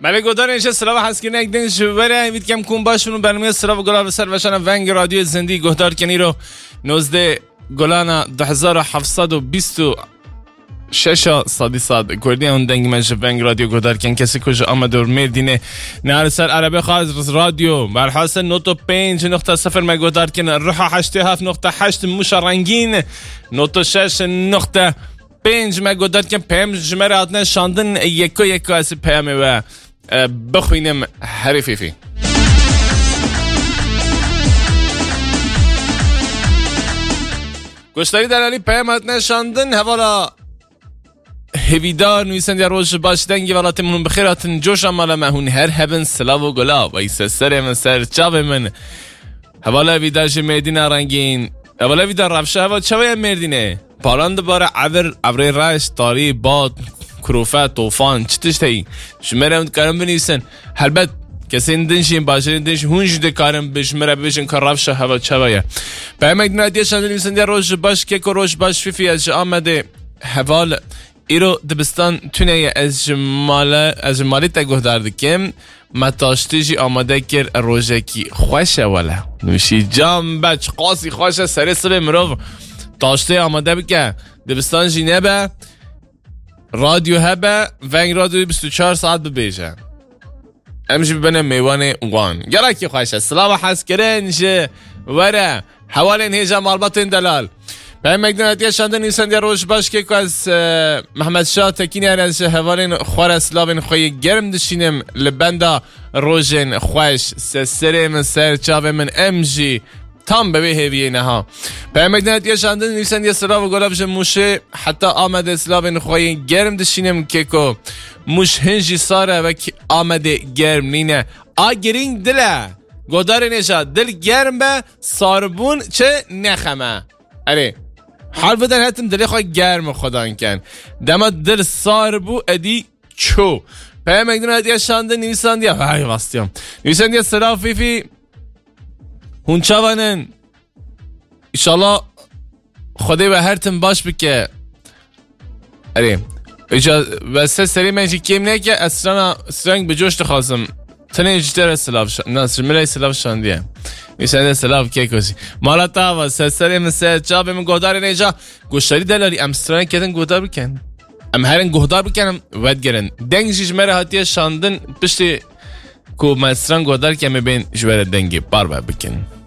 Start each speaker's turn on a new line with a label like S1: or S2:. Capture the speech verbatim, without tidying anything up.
S1: بله گودار اینجا سلام هست که نگدن شوره وید کم کن باشون برنامه سلام گلاب سر وشان ونگ رادیو زندگی گودار کنی رو نوزده گلانا ده هزار و هفتصد و بیست و شش صادی صاد کردی اون دنگ منش ونگ رادیو گودار کن کسی کجا آمد و مردینه نهار سر عربی خواهد رادیو برحاصل نوتو پنج نقطه صفر ما گودار کن روح هشت هفت نقطه هشت موش رنگین نوتو شش نقطه پنج ما گودار کن پیم جمره آتنه شاندن یکو یکو اسی پیمه و بخوینم حریفی فی گوشتاری دلالی پیامت نشاندن حوالا هویدار نویسند یا روش باش دنگی ولاتمون بخیراتن جوش امالا مهون هر هبن سلاو و گلا و ایسا سر من سر چاو من حوالا هویدار جه مردینه رنگین حوالا هویدار رفشه حوالا چاوی مردینه پالاند باره عبر عبر رش تاری باد کروفه طوفان چتش تایی شمره هم کارم بنیسن هلبت کسی اندنشین باشه اندنش هونش ده کارم بشمره بشن کار رفشه هوا چوایه به مگدنا دیگه شده نویسن دیگه روش باش که که روش باش فیفی از آمده حوال ایرو دبستان تونه از جماله از جمالی تگوه دارده کم متاشتیجی آماده کرد روشه کی خوشه وله نوشی جام بچ قاسی خوشه سری سر مروف تاشتی آماده بکه دبستان جینه به رادیو هبه ونگ رادیو بیست و چهار ساعت ببیجه امشي بنا ميواني وان جراكي خواشة السلام حس كرنج ورا حوالين هيجا مالبطين دلال بهم مقدنا تيشاندن انسان دي روش باش كيكو از محمد شاه تكيني ارز حوالين خوار اسلابين خوي گرم دشينم لبندا روجن خوش سسري من سر چاوه من امجي تام ببی هیویه نها بهم مقدنا تيشاندن انسان دي سلاو گلاب موشه حتى آمد اسلابين خوي گرم دشينم كيكو مش هنجی ساره و که آمده گرم نینه آگرینگ دله گودار نشا دل گرم به ساربون چه نخمه اره حال بدن هتم دلی خواه گرم خدا کن دما دل ساربو ادی چو پای مگدون ادی شانده نویسان دیا های واستیم نویسان دیا سلام فیفی هون چوانن ایشالله خدای به هر تم باش بکه اره اجازه بس سری منجی کیم نه که اصلا سرنگ به جوش تخواستم تنه اجتر اسلاف شد نه سرمله اسلاف شاندیه میشه اسلاف کی کوسی مالا تا و سری مثل چاب من گودار نیجا گوشتاری دلالی ام سرنگ کردن گودار بکن ام هرن گودار بکنم ود گرن دنگش مره هاتیه شاندن پشتی کو مستران گودار که می بین جوره دنگی بار بکن